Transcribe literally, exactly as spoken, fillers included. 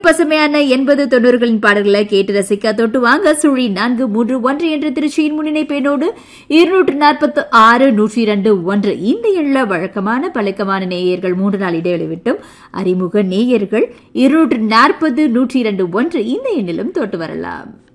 பசுமையான எண்பது தொண்ணூறுகளின் பாடல்களை கேட்டு ரசிக்க தொட்டு வாங்க சுழி நான்கு மூன்று ஒன்று என்ற திருச்சியின் முன்னிணைப்பெண்ணோடு இருநூற்று நாற்பத்தி ஆறு நூற்றி இரண்டு ஒன்று இந்த எண்ணில் வழக்கமான பழக்கமான நேயர்கள் மூன்று நாள் இடைவெளி விட்டும் அறிமுக நேயர்கள் இருநூற்று நாற்பது நூற்றி இரண்டு ஒன்று இந்த எண்ணிலும் தொட்டு வரலாம்.